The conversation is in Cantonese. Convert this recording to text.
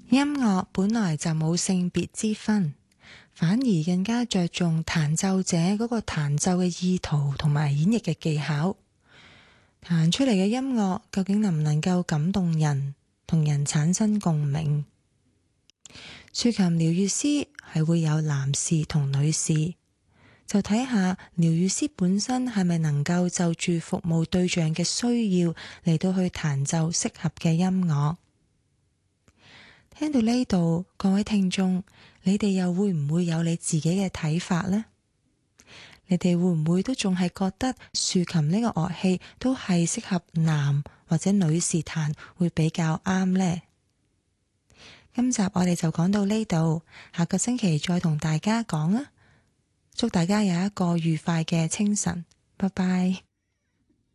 音樂本來就冇性別之分，反而更加着重彈奏者嗰個彈奏嘅意圖同埋演繹嘅技巧。彈出嚟嘅音樂究竟能唔能夠感動人，同人產生共鳴？豎琴療癒師係會有男士同女士，就睇下療癒師本身係咪能夠就住服務對象嘅需要嚟到去彈奏適合嘅音樂。聽到呢度，各位聽眾，你哋又會唔會有你自己嘅睇法呢？你哋會唔會都仲係覺得豎琴呢個樂器都係適合男或者女士彈會比較啱呢？今集我哋就講到呢度，下個星期再同大家講啊！祝大家有一個愉快嘅清晨，拜拜。